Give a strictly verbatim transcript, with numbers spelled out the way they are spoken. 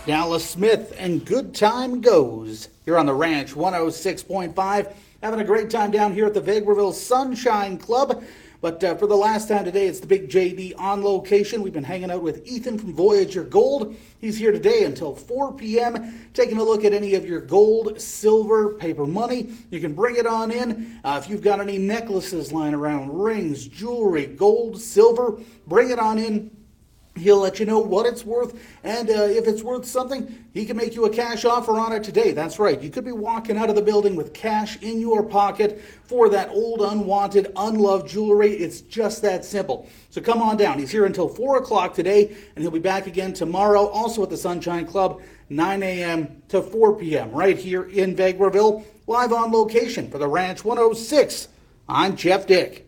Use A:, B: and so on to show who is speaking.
A: Dallas Smith and Good Time Goes. You're on the Ranch one oh six point five. Having a great time down here at the Vegreville Sunshine Club. But uh, for the last time today, it's the Big J D on location. We've been hanging out with Ethan from Voyager Gold. He's here today until four p.m. taking a look at any of your gold, silver, paper money. You can bring it on in. Uh, if you've got any necklaces lying around, rings, jewelry, gold, silver, bring it on in. He'll let you know what it's worth, and uh, if it's worth something, he can make you a cash offer on it today. That's right. You could be walking out of the building with cash in your pocket for that old, unwanted, unloved jewelry. It's just that simple. So come on down. He's here until four o'clock today, and he'll be back again tomorrow, also at the Sunshine Club, nine a.m. to four p.m. right here in Vegreville, live on location for the Ranch one oh six. I'm Jeff Dick.